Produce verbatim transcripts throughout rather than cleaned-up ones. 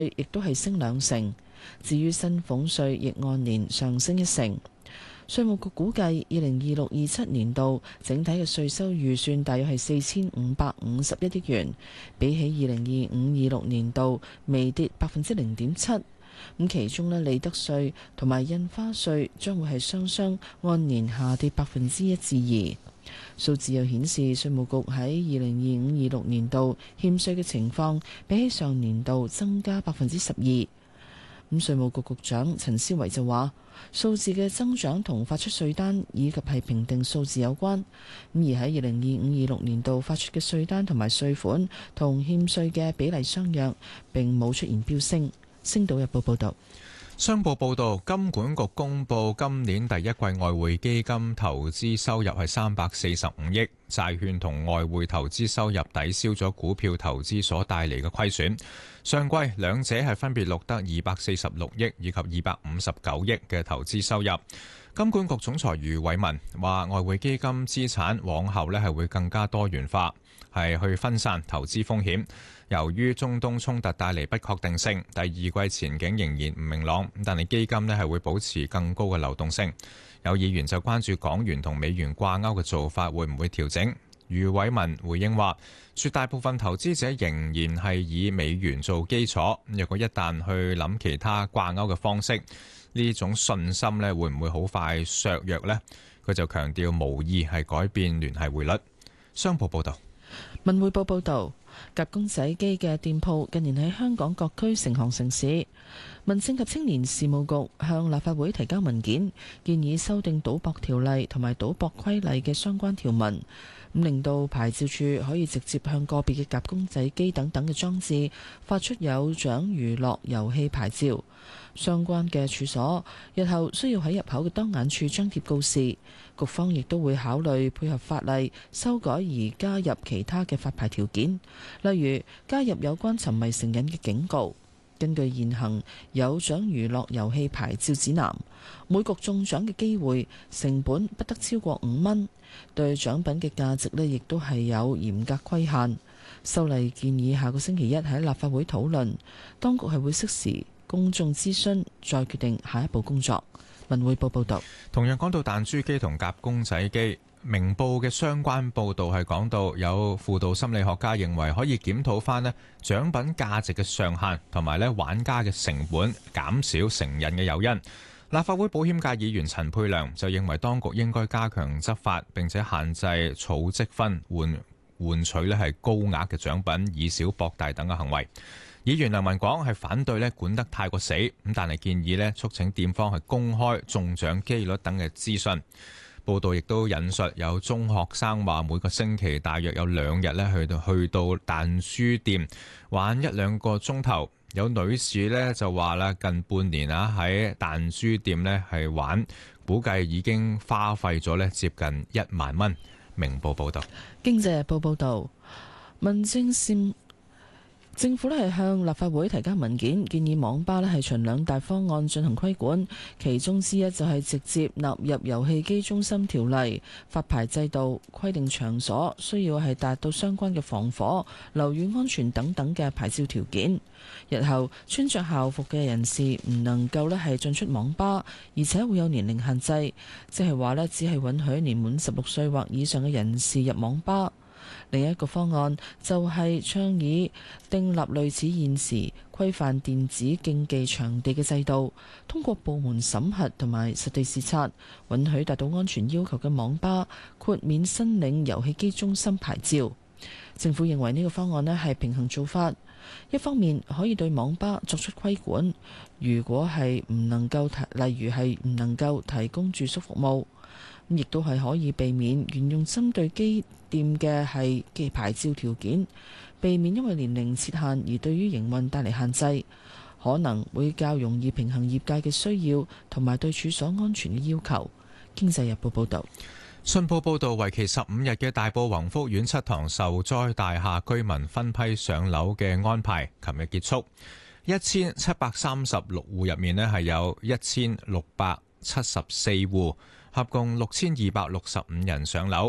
亦都係升兩成。至於薪俸稅亦按年上升一成。稅務局估計，二零二六二七年度整體嘅稅收預算大約係四千五百五十一億元，比起二零二五二六年度微跌百分之零點七。咁其中呢，利得稅同埋印花稅將會係雙雙按年下跌百分之一至二。數字又顯示，稅務局喺二零二五二六年度欠稅嘅情況，比起上年度增加百分之十二。咁稅務局局長陳思維就話，數字嘅增長同發出稅單以及係評定數字有關。咁而喺二零二五二六年度發出嘅稅單同埋稅款同欠稅嘅比例相若，並冇出現飆升。星島日報報道。 商報報導，金管局公佈今年第一季外匯基金投資收入係三百四十五億，債券同外匯投資收入抵消咗股票投資所帶嚟嘅虧損。上季兩者係分別錄得二百四十六億以及二百五十九億嘅投資收入。金管局總裁余偉文話：外匯基金資產往後呢係會更加多元化，係去分散投資風險。由於中東衝突帶嚟不確定性，第二季前景仍然唔明朗，但係基金呢係會保持更高嘅流動性。有議員就關注港元同美元掛鈎嘅做法會唔會調整。余偉文回應話：絕大部分投資者仍然係以美元做基礎，若果一旦去諗其他掛鈎嘅方式，呢種信心呢會唔會好快削弱呢？佢就強調無意係改變聯繫匯率。商報報道。 文匯報報道，夾公仔機嘅店鋪近年喺香港各區成行成市。民政及青年事務局向立法會提交文件，建議修訂賭博條例同埋賭博規例嘅相關條文，咁令到牌照處可以直接向個別嘅夾公仔機等等嘅裝置發出有獎娛樂遊戲牌照。相關嘅處所日後需要喺入口嘅當眼處張貼告示。局方亦都會考慮配合法例修改而加入其他嘅發牌條件，例如加入有關沉迷成癮嘅警告。根據現行有獎娛樂遊戲牌照指南，每局中獎嘅機會成本不得超過五蚊，對獎品嘅價值呢亦都係有嚴格規限。修例建議下個星期一喺立法會討論，當局係會適時公眾諮詢，再決定下一步工作。文匯報報道。 同樣講到彈珠機同夾公仔機，明報嘅相關報導係講到有輔導心理學家認為可以檢討翻呢獎品價值嘅上限，同埋呢玩家嘅成本，減少成癮嘅誘因。立法會保險界議員陳沛良就認為當局應該加強執法，並且限制儲積分換換取呢係高額嘅獎品，以小博大等嘅行為。議員梁文廣係反對咧管得太過死，咁但係建議咧促請店方係公開中獎機率等嘅資訊。報道亦都引述有中學生話，每個星期大約有兩日咧去到去到彈珠店玩一兩個鐘頭。有女士咧就話啦，近半年啊喺彈珠店咧係玩，估計已經花費咗咧接近一萬蚊。明報報道。 經濟日報報道，民政事政府咧係向立法會提交文件，建議網吧咧係循兩大方案進行規管，其中之一就係直接納入遊戲機中心條例發牌制度，規定場所需要係達到相關嘅防火、樓宇安全等等嘅牌照條件。日後穿着校服嘅人士唔能夠咧係進出網吧，而且會有年齡限制，即係話咧只係允許年滿十六歲或以上嘅人士入網吧。另一個方案就係倡議訂立類似現時規範電子競技場地嘅制度，通過部門審核同埋實地視察，允許達到安全要求嘅網吧豁免申領遊戲機中心牌照。政府認為呢個方案呢係平衡做法，一方面可以對網吧作出規管，如果係唔能夠提，例如係唔能夠提供住宿服務，亦都係可以避免沿用針對機店嘅係嘅牌照條件，避免因為年齡設限而對於營運帶嚟限制，可能會較容易平衡業界嘅需要同埋對處所安全嘅要求。經濟日報報道。 信報報導，為期十五日嘅大埔宏福苑七幢受災大廈居民分批上樓嘅安排，琴日結束。一千七百三十六戶入面呢係有一千六百七十四戶，合共六千二百六十五人上樓。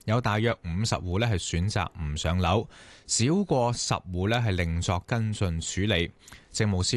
有大約五十戶呢係選擇唔上樓，少過十戶呢係另作跟進處理。政務司